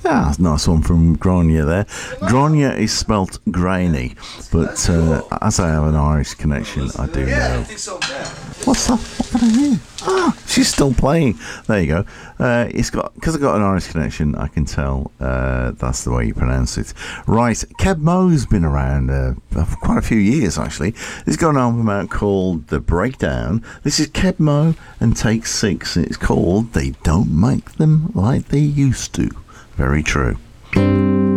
Ah, nice one from Grania there. Grania is spelt grainy, but as I have an Irish connection, I do know. What's that? What can I hear? Ah, she's still playing. There you go. Because I've got an Irish connection, I can tell that's the way you pronounce it. Right, Keb Mo's been around for quite a few years, actually. He's got an album out called The Breakdown. This is Keb Mo and Take 6. It's called They Don't Make Them Like They Used to. Very true.